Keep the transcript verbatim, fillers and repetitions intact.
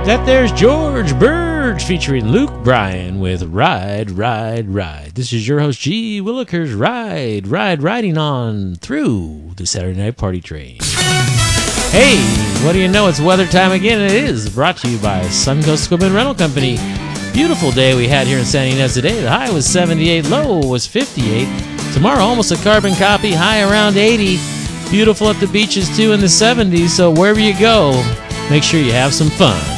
That there's George Burge featuring Luke Bryan with Ride, Ride, Ride. This is your host, G. Willikers. Ride, Ride, riding on through the Saturday Night Party Train. Hey, what do you know? It's weather time again. It is brought to you by Suncoast Equipment Rental Company. Beautiful day we had here in Santa Ynez today. The high was seventy-eight, low was fifty-eight. Tomorrow, almost a carbon copy, high around eighty. Beautiful at the beaches, too, in the seventies. So wherever you go, make sure you have some fun.